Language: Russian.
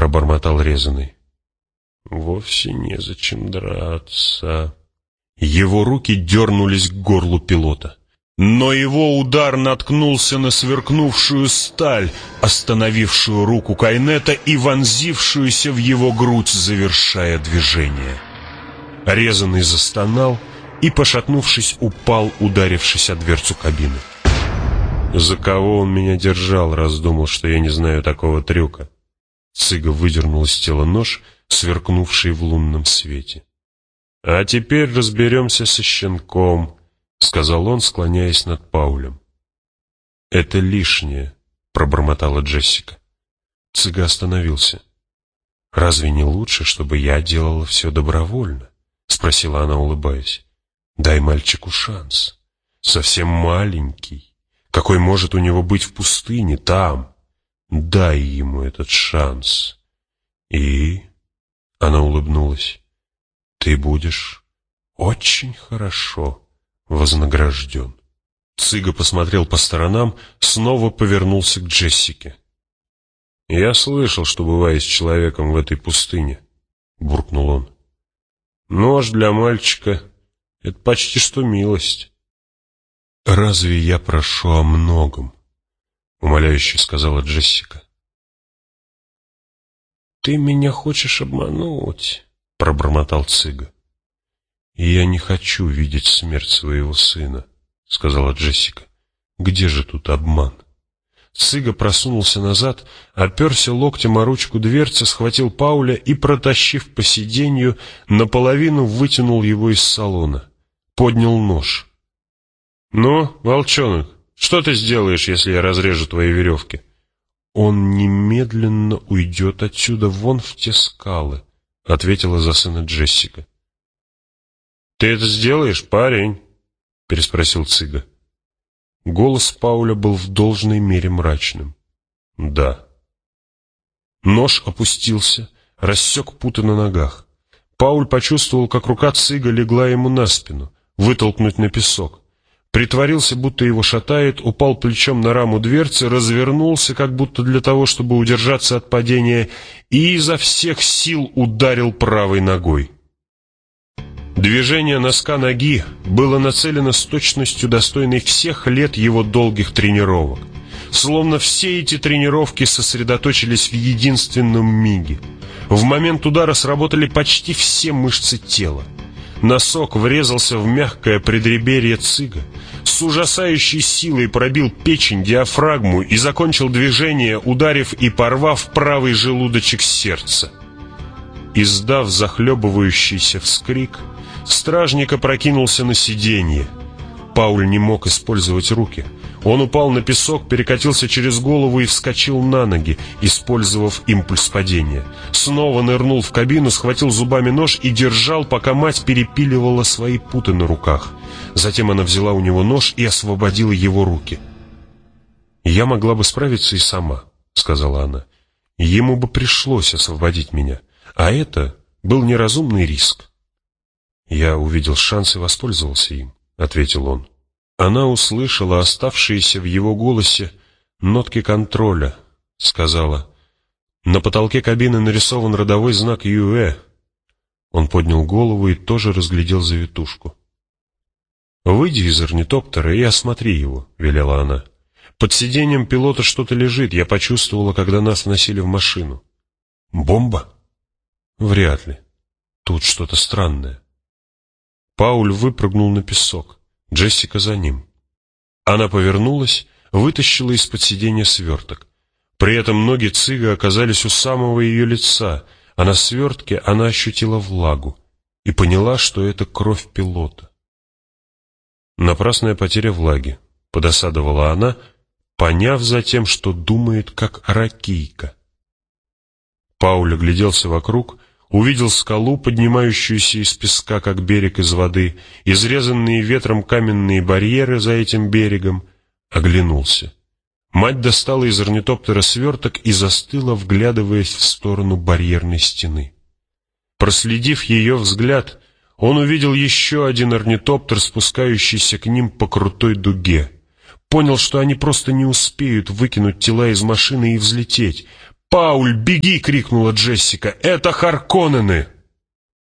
пробормотал резаный. «Вовсе незачем драться». Его руки дернулись к горлу пилота. Но его удар наткнулся на сверкнувшую сталь, остановившую руку Кайнета и вонзившуюся в его грудь, завершая движение. Резаный застонал и, пошатнувшись, упал, ударившись о дверцу кабины. «За кого он меня держал, раз думал, что я не знаю такого трюка?» Цыга выдернул из тела нож, сверкнувший в лунном свете. «А теперь разберемся со щенком», — сказал он, склоняясь над Паулем. «Это лишнее», — пробормотала Джессика. Цыга остановился. «Разве не лучше, чтобы я делала все добровольно?» — спросила она, улыбаясь. «Дай мальчику шанс. Совсем маленький. Какой может у него быть в пустыне, там? Дай ему этот шанс. И...» — она улыбнулась. «Ты будешь очень хорошо вознагражден». Цыга посмотрел по сторонам, снова повернулся к Джессике. «Я слышал, что бывает с человеком в этой пустыне», — буркнул он. «Нож для мальчика — это почти что милость». «Разве я прошу о многом?» — умоляюще сказала Джессика. «Ты меня хочешь обмануть», — пробормотал Цыга. «Я не хочу видеть смерть своего сына», — сказала Джессика. «Где же тут обман?» Цыга просунулся назад, оперся локтем о ручку дверцы, схватил Пауля и, протащив по сиденью, наполовину вытянул его из салона. Поднял нож. «Ну, волчонок, что ты сделаешь, если я разрежу твои веревки?» «Он немедленно уйдет отсюда вон в те скалы», — ответила за сына Джессика. «Ты это сделаешь, парень?» — переспросил Цыга. Голос Пауля был в должной мере мрачным. «Да». Нож опустился, рассек путы на ногах. Пауль почувствовал, как рука Цыга легла ему на спину, вытолкнуть на песок. Притворился, будто его шатает, упал плечом на раму дверцы, развернулся, как будто для того, чтобы удержаться от падения, и изо всех сил ударил правой ногой. Движение носка ноги было нацелено с точностью, достойной всех лет его долгих тренировок. Словно все эти тренировки сосредоточились в единственном миге. В момент удара сработали почти все мышцы тела. Носок врезался в мягкое предреберье Цыга, с ужасающей силой пробил печень, диафрагму и закончил движение, ударив и порвав правый желудочек сердца. Издав захлебывающийся вскрик, стражник опрокинулся на сиденье. Пауль не мог использовать руки. Он упал на песок, перекатился через голову и вскочил на ноги, использовав импульс падения. Снова нырнул в кабину, схватил зубами нож и держал, пока мать перепиливала свои путы на руках. Затем она взяла у него нож и освободила его руки. «Я могла бы справиться и сама», — сказала она. «Ему бы пришлось освободить меня, а это был неразумный риск». «Я увидел шанс и воспользовался им», — ответил он. Она услышала оставшиеся в его голосе нотки контроля, сказала: «На потолке кабины нарисован родовой знак ЮЭ». Он поднял голову и тоже разглядел завитушку. «Выйди из орнитоптера и осмотри его», — велела она. «Под сиденьем пилота что-то лежит, я почувствовала, когда нас вносили в машину». «Бомба?» «Вряд ли. Тут что-то странное». Пауль выпрыгнул на песок. Джессика за ним. Она повернулась, вытащила из-под сиденья сверток. При этом ноги Цыга оказались у самого ее лица, а на свертке она ощутила влагу и поняла, что это кровь пилота. Напрасная потеря влаги, подосадовала она, поняв затем, что думает как ракийка. Пауль огляделся вокруг, увидел скалу, поднимающуюся из песка, как берег из воды, изрезанные ветром каменные барьеры за этим берегом, оглянулся. Мать достала из орнитоптера сверток и застыла, вглядываясь в сторону барьерной стены. Проследив ее взгляд, он увидел еще один орнитоптер, спускающийся к ним по крутой дуге. Понял, что они просто не успеют выкинуть тела из машины и взлететь. «Пауль, беги!» — крикнула Джессика. «Это Харконнены!»